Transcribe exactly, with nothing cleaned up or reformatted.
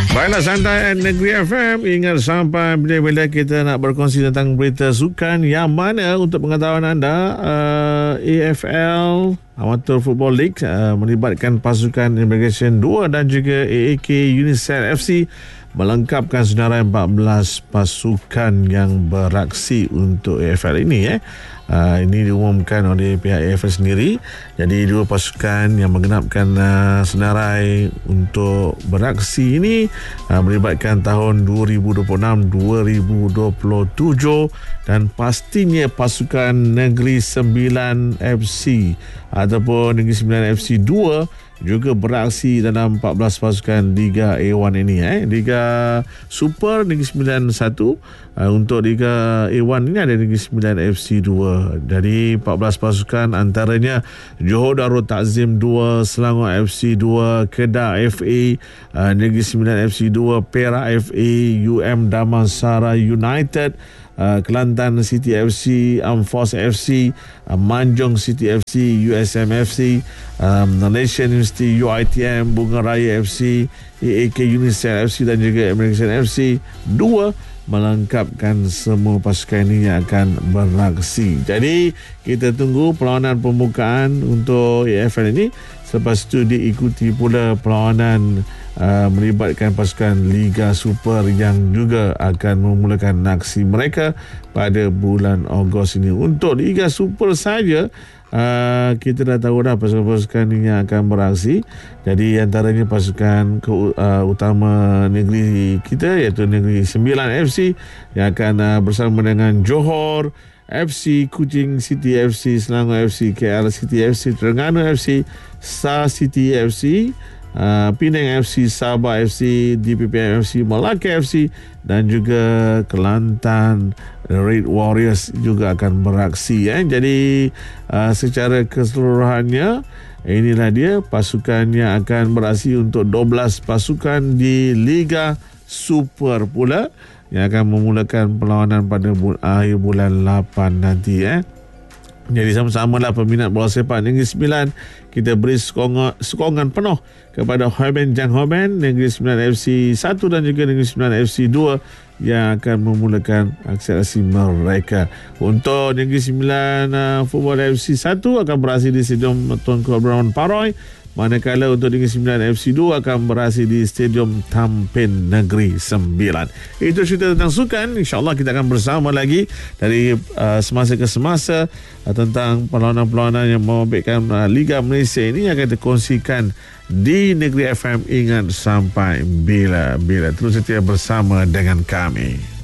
Baiklah, santai Negeri F M. Ingat sampai bila-bila kita nak berkongsi tentang berita sukan yang mana untuk pengetahuan anda, uh, A F L Amateur Football League uh, melibatkan pasukan Immigration dua dan juga A A K Unicef F C melengkapkan senarai empat belas pasukan yang beraksi untuk A F L ini. Eh. Uh, ini diumumkan oleh pihak A F L sendiri. Jadi dua pasukan yang menggenapkan uh, senarai untuk beraksi ini uh, melibatkan tahun dua ribu dua puluh enam dua ribu dua puluh tujuh dan pastinya pasukan Negeri Sembilan F C ataupun Negeri Sembilan F C dua juga beraksi dalam empat belas pasukan Liga A satu ini. Eh. Liga Super Negeri Sembilan satu, uh, untuk Liga A satu ini ada Negeri Sembilan F C dua. Jadi empat belas pasukan antaranya Johor Darul Takzim dua, Selangor F C dua, Kedah F A, uh, Negeri Sembilan F C dua, Perak F A, U M Damansara United, Uh, Kelantan City F C, Amforce F C, uh, Manjung City F C, U S M F C, um, Malaysian University U I T M, Bunga Raya F C, A A K Unicef F C dan juga American F C dua melengkapkan semua pasukan ini yang akan beraksi. Jadi kita tunggu perlawanan pembukaan untuk A F L ini. Selepas itu diikuti pula perlawanan uh, melibatkan pasukan Liga Super yang juga akan memulakan aksi mereka pada bulan Ogos ini. Untuk Liga Super saja, Uh, kita dah tahu dah pasukan-pasukan ini yang akan beraksi. Jadi antaranya pasukan ke, uh, utama negeri kita iaitu Negeri Sembilan F C yang akan uh, bersama dengan Johor F C, Kuching City F C, Selangor F C, K L City F C, Terengganu F C, Star City F C, Uh, Penang F C, Sabah F C, D P P M F C, Melaka F C dan juga Kelantan Red Warriors juga akan beraksi. Eh. Jadi uh, secara keseluruhannya inilah dia pasukan yang akan beraksi untuk dua belas pasukan di Liga Super pula yang akan memulakan perlawanan pada bul- akhir bulan lapan nanti. Eh. Jadi sama-samalah peminat bola sepak Negeri Sembilan, kita beri sokongan, sokongan penuh kepada Hoben Jang Hoben, Negeri Sembilan F C satu dan juga Negeri Sembilan F C dua yang akan memulakan aksi-aksi mereka. Untuk Negeri Sembilan uh, Football F C satu akan beraksi di Stadium Tunku Abdul Rahman Paroy, manakala untuk Negeri Sembilan F C dua akan beraksi di Stadium Tampin Negeri Sembilan. Itu cerita tentang sukan. InsyaAllah kita akan bersama lagi dari uh, semasa ke semasa uh, tentang perlawanan-perlawanan yang membabitkan uh, Liga Malaysia ini yang akan dikongsikan di Negeri F M. Ingat sampai bila-bila. Terus setia bersama dengan kami.